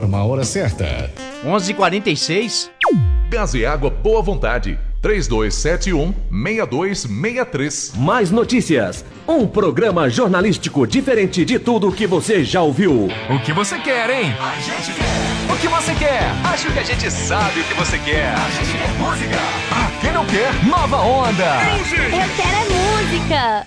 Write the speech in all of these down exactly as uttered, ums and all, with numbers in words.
Informa a hora certa. onze e quarenta e seis. Gás e Água Boa Vontade. três dois sete um, seis dois seis três. Mais notícias. Um programa jornalístico diferente de tudo que você já ouviu. O que você quer, hein? A gente quer. O que você quer? Acho que a gente sabe o que você quer. A gente quer música. Ah, quem não quer? Nova onda. Eu quero é música.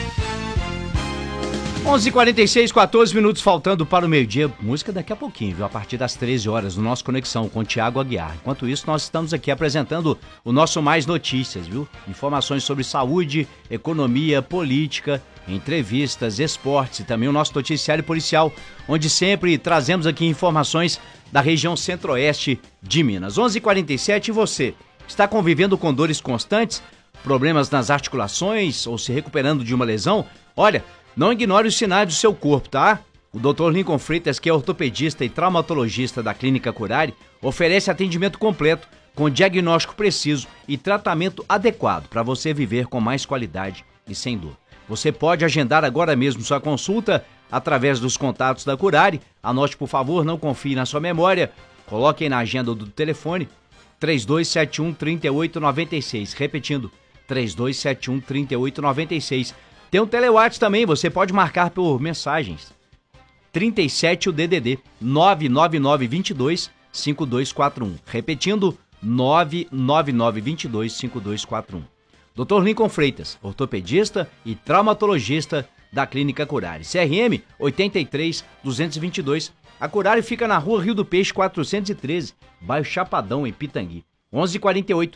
onze e quarenta e seis, quatorze minutos faltando para o meio-dia. Música daqui a pouquinho, viu? A partir das treze horas, no nosso Conexão com Tiago Aguiar. Enquanto isso, nós estamos aqui apresentando o nosso Mais Notícias, viu? Informações sobre saúde, economia, política, entrevistas, esportes e também o nosso noticiário policial, onde sempre trazemos aqui informações da região centro-oeste de Minas. onze e quarenta e sete, e você? Está convivendo com dores constantes, problemas nas articulações ou se recuperando de uma lesão? Olha, não ignore os sinais do seu corpo, tá? O doutor Lincoln Freitas, que é ortopedista e traumatologista da Clínica Curare, oferece atendimento completo, com diagnóstico preciso e tratamento adequado para você viver com mais qualidade e sem dor. Você pode agendar agora mesmo sua consulta através dos contatos da Curare. Anote, por favor, não confie na sua memória. Coloque aí na agenda do telefone três dois sete um, três oito nove seis. Repetindo, três dois sete um, três oito nove seis. Tem um telewatch também, você pode marcar por mensagens. trinta e sete o D D D, nove nove nove, dois dois, cinco dois quatro um. Repetindo, nove nove nove, dois dois, cinco dois quatro um. doutor Lincoln Freitas, ortopedista e traumatologista da Clínica Curare. C R M oitenta e três, duzentos e vinte e dois. A Curare fica na rua Rio do Peixe quatrocentos e treze, bairro Chapadão, em Pitangui. onze e quarenta e oito.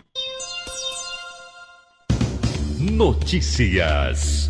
Notícias.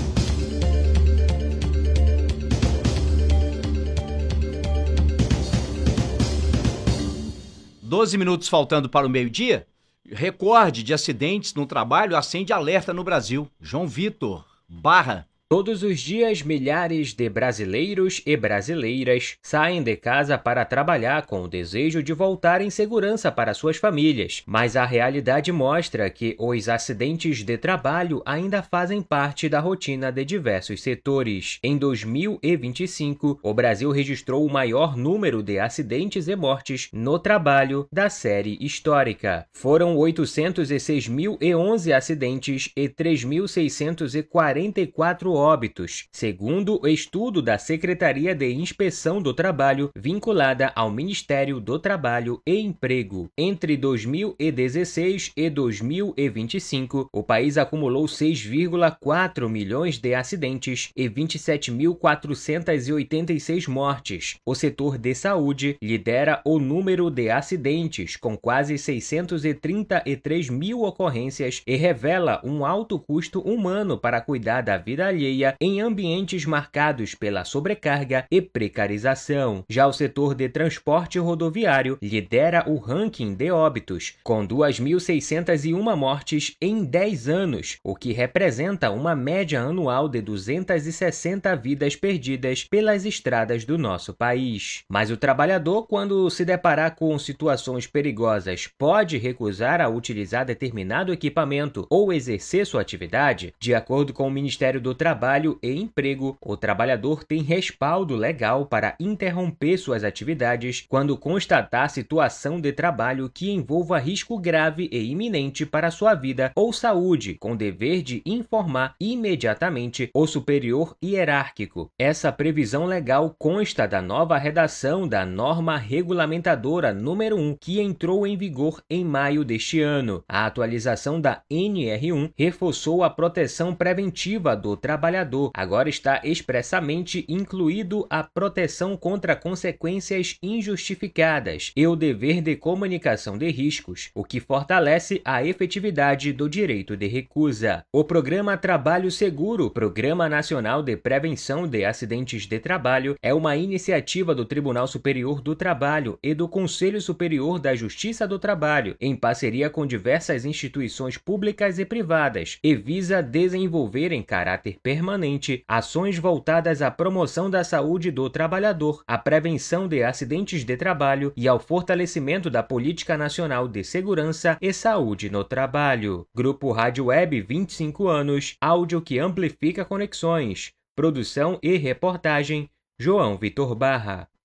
doze minutos faltando para o meio-dia. Recorde de acidentes no trabalho acende alerta no Brasil. João Vitor Barra. Todos os dias, milhares de brasileiros e brasileiras saem de casa para trabalhar com o desejo de voltar em segurança para suas famílias. Mas a realidade mostra que os acidentes de trabalho ainda fazem parte da rotina de diversos setores. Em dois mil e vinte e cinco, o Brasil registrou o maior número de acidentes e mortes no trabalho da série histórica. Foram oitocentos e seis mil e onze acidentes e três mil seiscentos e quarenta e quatro óbitos, segundo o estudo da Secretaria de Inspeção do Trabalho, vinculada ao Ministério do Trabalho e Emprego. Entre dois mil e dezesseis e dois mil e vinte e cinco, o país acumulou seis vírgula quatro milhões de acidentes e vinte e sete mil quatrocentas e oitenta e seis mortes. O setor de saúde lidera o número de acidentes, com quase seiscentos e trinta e três mil ocorrências, e revela um alto custo humano para cuidar da vida alheia em ambientes marcados pela sobrecarga e precarização. Já o setor de transporte rodoviário lidera o ranking de óbitos, com duas mil seiscentas e uma mortes em dez anos, o que representa uma média anual de duzentas e sessenta vidas perdidas pelas estradas do nosso país. Mas o trabalhador, quando se deparar com situações perigosas, pode recusar a utilizar determinado equipamento ou exercer sua atividade? De acordo com o Ministério do Trabalho e Emprego, o trabalhador tem respaldo legal para interromper suas atividades quando constatar situação de trabalho que envolva risco grave e iminente para sua vida ou saúde, com dever de informar imediatamente o superior hierárquico. Essa previsão legal consta da nova redação da norma regulamentadora número um, que entrou em vigor em maio deste ano. A atualização da N R um reforçou a proteção preventiva do trabalhador. Agora está expressamente incluído a proteção contra consequências injustificadas e o dever de comunicação de riscos, o que fortalece a efetividade do direito de recusa. O Programa Trabalho Seguro, Programa Nacional de Prevenção de Acidentes de Trabalho, é uma iniciativa do Tribunal Superior do Trabalho e do Conselho Superior da Justiça do Trabalho, em parceria com diversas instituições públicas e privadas, e visa desenvolver em caráter permanente permanente ações voltadas à promoção da saúde do trabalhador, à prevenção de acidentes de trabalho e ao fortalecimento da Política Nacional de Segurança e Saúde no Trabalho. Grupo Rádio Web, vinte e cinco anos, áudio que amplifica conexões. Produção e reportagem, João Vitor Barra.